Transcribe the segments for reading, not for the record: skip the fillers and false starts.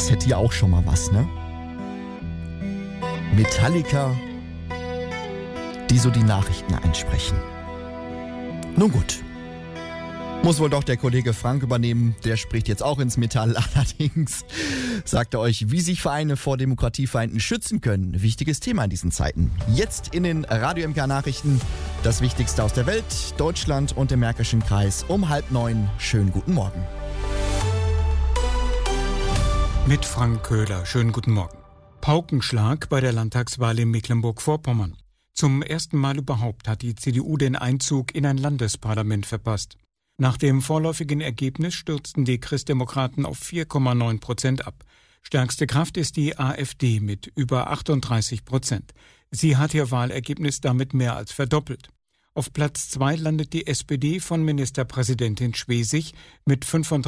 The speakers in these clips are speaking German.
Das hätte ja auch schon mal was, ne? Metallica, die so die Nachrichten einsprechen. Nun gut. Muss wohl doch der Kollege Frank übernehmen. Der spricht jetzt auch ins Metall. Allerdings sagt er euch, wie sich Vereine vor Demokratiefeinden schützen können. Wichtiges Thema in diesen Zeiten. Jetzt in den Radio MK Nachrichten. Das Wichtigste aus der Welt, Deutschland und dem Märkischen Kreis um 8:30. Schönen guten Morgen. Mit Frank Köhler. Schönen guten Morgen. Paukenschlag bei der Landtagswahl in Mecklenburg-Vorpommern. Zum ersten Mal überhaupt hat die CDU den Einzug in ein Landesparlament verpasst. Nach dem vorläufigen Ergebnis stürzten die Christdemokraten auf 4,9% ab. Stärkste Kraft ist die AfD mit über 38%. Sie hat ihr Wahlergebnis damit mehr als verdoppelt. Auf Platz 2 landet die SPD von Ministerpräsidentin Schwesig mit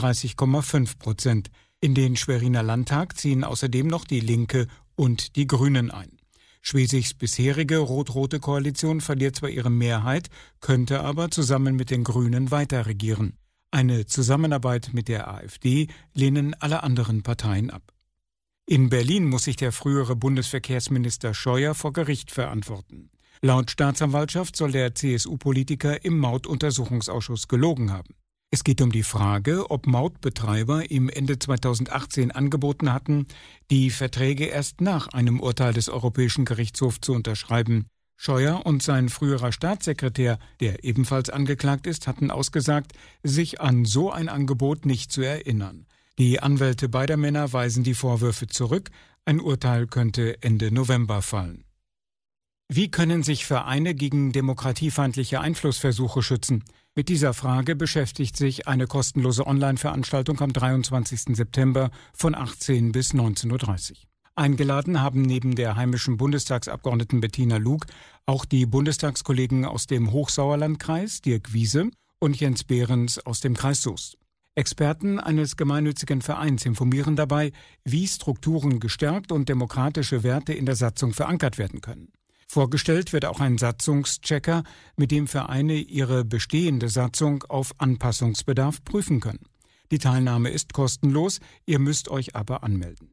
35,5%. In den Schweriner Landtag ziehen außerdem noch die Linke und die Grünen ein. Schwesigs bisherige rot-rote Koalition verliert zwar ihre Mehrheit, könnte aber zusammen mit den Grünen weiter regieren. Eine Zusammenarbeit mit der AfD lehnen alle anderen Parteien ab. In Berlin muss sich der frühere Bundesverkehrsminister Scheuer vor Gericht verantworten. Laut Staatsanwaltschaft soll der CSU-Politiker im Mautuntersuchungsausschuss gelogen haben. Es geht um die Frage, ob Mautbetreiber ihm Ende 2018 angeboten hatten, die Verträge erst nach einem Urteil des Europäischen Gerichtshofs zu unterschreiben. Scheuer und sein früherer Staatssekretär, der ebenfalls angeklagt ist, hatten ausgesagt, sich an so ein Angebot nicht zu erinnern. Die Anwälte beider Männer weisen die Vorwürfe zurück. Ein Urteil könnte Ende November fallen. Wie können sich Vereine gegen demokratiefeindliche Einflussversuche schützen? Mit dieser Frage beschäftigt sich eine kostenlose Online-Veranstaltung am 23. September von 18 bis 19.30 Uhr. Eingeladen haben neben der heimischen Bundestagsabgeordneten Bettina Lug auch die Bundestagskollegen aus dem Hochsauerlandkreis, Dirk Wiese, und Jens Behrens aus dem Kreis Soest. Experten eines gemeinnützigen Vereins informieren dabei, wie Strukturen gestärkt und demokratische Werte in der Satzung verankert werden können. Vorgestellt wird auch ein Satzungschecker, mit dem Vereine ihre bestehende Satzung auf Anpassungsbedarf prüfen können. Die Teilnahme ist kostenlos, ihr müsst euch aber anmelden.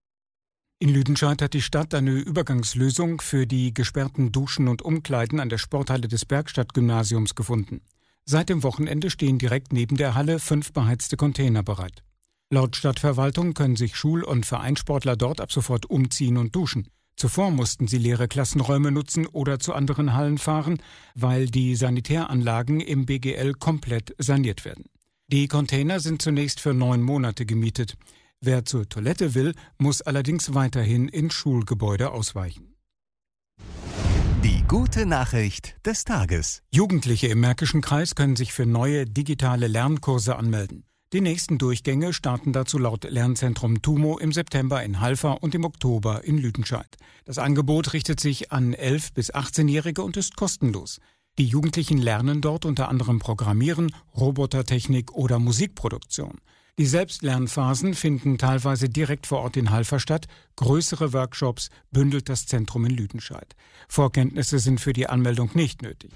In Lüdenscheid hat die Stadt eine Übergangslösung für die gesperrten Duschen und Umkleiden an der Sporthalle des Bergstadtgymnasiums gefunden. Seit dem Wochenende stehen direkt neben der Halle 5 beheizte Container bereit. Laut Stadtverwaltung können sich Schul- und Vereinssportler dort ab sofort umziehen und duschen. Zuvor mussten sie leere Klassenräume nutzen oder zu anderen Hallen fahren, weil die Sanitäranlagen im BGL komplett saniert werden. Die Container sind zunächst für 9 Monate gemietet. Wer zur Toilette will, muss allerdings weiterhin in Schulgebäude ausweichen. Die gute Nachricht des Tages. Jugendliche im Märkischen Kreis können sich für neue digitale Lernkurse anmelden. Die nächsten Durchgänge starten dazu laut Lernzentrum TUMO im September in Halver und im Oktober in Lüdenscheid. Das Angebot richtet sich an 11- bis 18-Jährige und ist kostenlos. Die Jugendlichen lernen dort unter anderem Programmieren, Robotertechnik oder Musikproduktion. Die Selbstlernphasen finden teilweise direkt vor Ort in Halver statt. Größere Workshops bündelt das Zentrum in Lüdenscheid. Vorkenntnisse sind für die Anmeldung nicht nötig.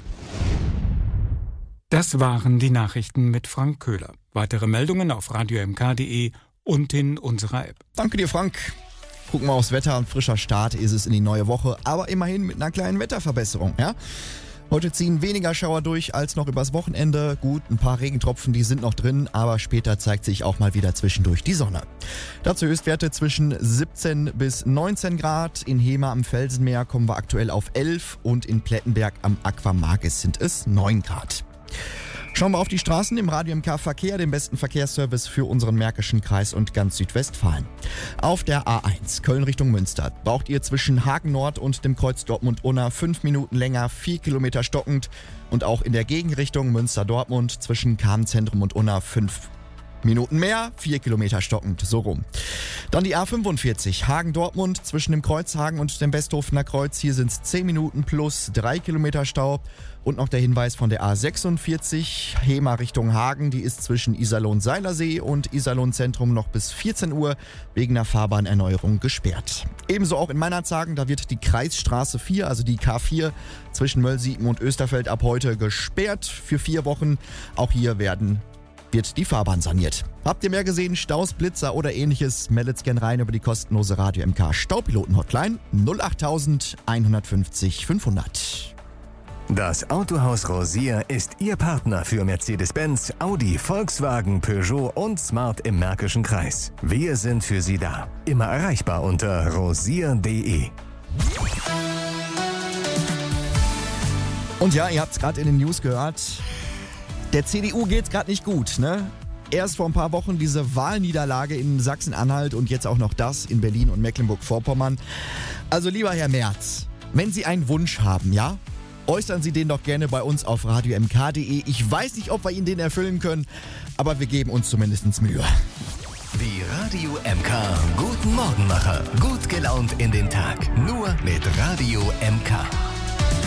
Das waren die Nachrichten mit Frank Köhler. Weitere Meldungen auf radiomk.de und in unserer App. Danke dir, Frank. Gucken wir aufs Wetter. Ein frischer Start ist es in die neue Woche, aber immerhin mit einer kleinen Wetterverbesserung. Ja? Heute ziehen weniger Schauer durch als noch übers Wochenende. Gut, ein paar Regentropfen, die sind noch drin, aber später zeigt sich auch mal wieder zwischendurch die Sonne. Dazu Höchstwerte zwischen 17 bis 19 Grad. In Hemer am Felsenmeer kommen wir aktuell auf 11 und in Plettenberg am Aquamargis sind es 9 Grad. Schauen wir auf die Straßen im Radio MK Verkehr, den besten Verkehrsservice für unseren Märkischen Kreis und ganz Südwestfalen. Auf der A1 Köln Richtung Münster braucht ihr zwischen Hagen Nord und dem Kreuz Dortmund-Unna 5 Minuten länger, 4 Kilometer stockend. Und auch in der Gegenrichtung Münster-Dortmund zwischen Kahn-Zentrum und Unna 5 Minuten mehr, 4 Kilometer stockend, so rum. Dann die A45, Hagen-Dortmund zwischen dem Kreuzhagen und dem Westhofener Kreuz. Hier sind es 10 Minuten plus 3 Kilometer Stau. Und noch der Hinweis von der A46, Hemer Richtung Hagen. Die ist zwischen Iserlohn-Seilersee und Iserlohn-Zentrum noch bis 14 Uhr wegen der Fahrbahnerneuerung gesperrt. Ebenso auch in Meinerzhagen, da wird die Kreisstraße 4, also die K4, zwischen Möllsiepen und Österfeld ab heute gesperrt für 4 Wochen. Auch hier werden wird die Fahrbahn saniert. Habt ihr mehr gesehen? Staus, Blitzer oder ähnliches? Meldet's gern rein über die kostenlose Radio MK Staupiloten-Hotline 08000 150 500. Das Autohaus Rosier ist Ihr Partner für Mercedes-Benz, Audi, Volkswagen, Peugeot und Smart im Märkischen Kreis. Wir sind für Sie da. Immer erreichbar unter rosier.de. Und ja, ihr habt es gerade in den News gehört. Der CDU geht's gerade nicht gut, ne? Erst vor ein paar Wochen diese Wahlniederlage in Sachsen-Anhalt und jetzt auch noch das in Berlin und Mecklenburg-Vorpommern. Also lieber Herr Merz, wenn Sie einen Wunsch haben, ja? Äußern Sie den doch gerne bei uns auf radiomk.de. Ich weiß nicht, ob wir Ihnen den erfüllen können, aber wir geben uns zumindest Mühe. Die Radio MK Guten Morgenmacher. Gut gelaunt in den Tag. Nur mit Radio MK.